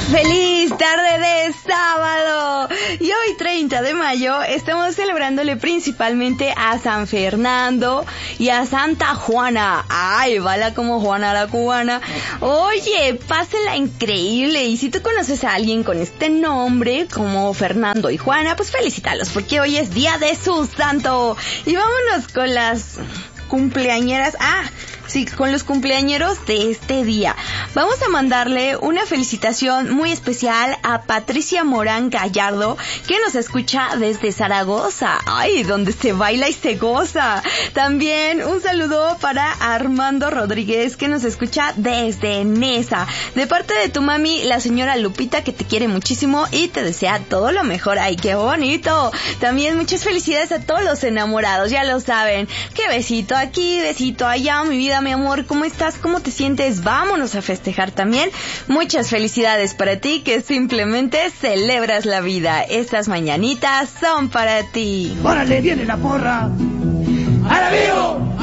¡Feliz tarde de sábado! Y hoy, 30 de mayo, estamos celebrándole principalmente a San Fernando y a Santa Juana. ¡Ay, bala como Juana la cubana! Oye, pásenla increíble. Y si tú conoces a alguien con este nombre, como Fernando y Juana, pues felicítalos, porque hoy es día de su santo. Y vámonos con las cumpleañeras. Sí, con los cumpleañeros de este día. Vamos a mandarle una felicitación muy especial a Patricia Morán Gallardo, que nos escucha desde Zaragoza. ¡Ay, donde se baila y se goza! También un saludo para Armando Rodríguez, que nos escucha desde Nesa. De parte de tu mami, la señora Lupita, que te quiere muchísimo y te desea todo lo mejor. ¡Ay, qué bonito! También muchas felicidades a todos los enamorados, ya lo saben. ¡Qué besito aquí, besito allá, mi vida! Mi amor, ¿cómo estás? ¿Cómo te sientes? Vámonos a festejar también. Muchas felicidades para ti, que simplemente celebras la vida. Estas mañanitas son para ti. ¡Órale, viene la porra! ¡Ahora vivo!